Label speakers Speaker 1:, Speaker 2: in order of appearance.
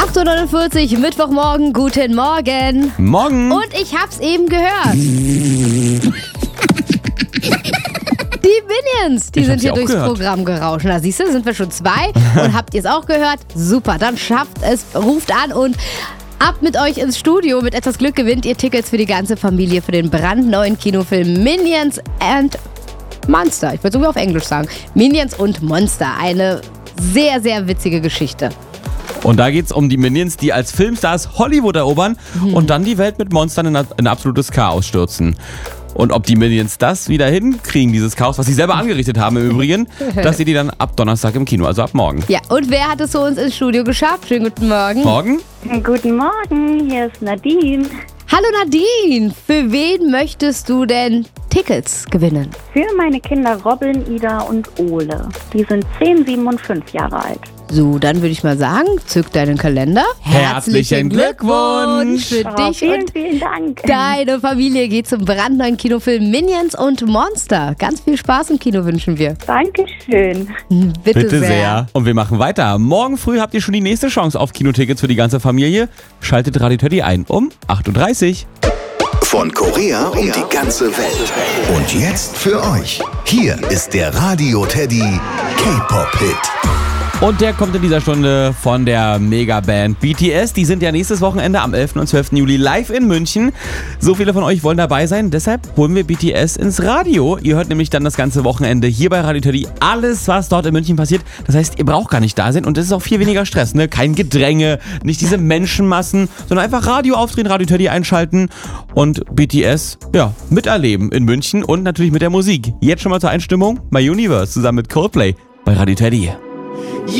Speaker 1: 8:49 Uhr, Mittwochmorgen, guten Morgen.
Speaker 2: Morgen.
Speaker 1: Und ich hab's eben gehört. Die Minions, die sind hier durchs Programm gerauscht. Na siehst du, sind wir schon 2. Und habt ihr es auch gehört? Super, dann schafft es, ruft an und ab mit euch ins Studio. Mit etwas Glück gewinnt ihr Tickets für die ganze Familie für den brandneuen Kinofilm Minions and Monster. Ich würde sogar auf Englisch sagen. Minions und Monster. Eine sehr, sehr witzige Geschichte.
Speaker 2: Und da geht's um die Minions, die als Filmstars Hollywood erobern und dann die Welt mit Monstern in ein absolutes Chaos stürzen. Und ob die Minions das wieder hinkriegen, dieses Chaos, was sie selber angerichtet haben im Übrigen, das seht ihr dann ab Donnerstag im Kino, also ab morgen.
Speaker 1: Ja, und wer hat es zu uns ins Studio geschafft? Schönen guten Morgen.
Speaker 2: Morgen?
Speaker 3: Guten Morgen, hier ist Nadine.
Speaker 1: Hallo Nadine, für wen möchtest du denn Tickets gewinnen?
Speaker 3: Für meine Kinder Robin, Ida und Ole. Die sind 10, 7 und 5 Jahre alt.
Speaker 1: So, dann würde ich mal sagen, zück deinen Kalender.
Speaker 2: Herzlichen Glückwunsch
Speaker 1: für dich und
Speaker 3: vielen Dank.
Speaker 1: deine Familie geht zum brandneuen Kinofilm Minions und Monster. Ganz viel Spaß im Kino wünschen wir.
Speaker 3: Dankeschön.
Speaker 1: Bitte sehr.
Speaker 2: Und wir machen weiter. Morgen früh habt ihr schon die nächste Chance auf Kinotickets für die ganze Familie. Schaltet Radio Teddy ein um 8:30 Uhr.
Speaker 4: Von Korea und die ganze Welt. Und jetzt für euch. Hier ist der Radio Teddy K-Pop-Hit.
Speaker 2: Und der kommt in dieser Stunde von der Megaband BTS. Die sind ja nächstes Wochenende am 11. und 12. Juli live in München. So viele von euch wollen dabei sein, deshalb holen wir BTS ins Radio. Ihr hört nämlich dann das ganze Wochenende hier bei Radio Teddy alles, was dort in München passiert. Das heißt, ihr braucht gar nicht da sein und es ist auch viel weniger Stress, ne? Kein Gedränge, nicht diese Menschenmassen, sondern einfach Radio aufdrehen, Radio Teddy einschalten und BTS, miterleben in München und natürlich mit der Musik. Jetzt schon mal zur Einstimmung My Universe zusammen mit Coldplay bei Radio Teddy.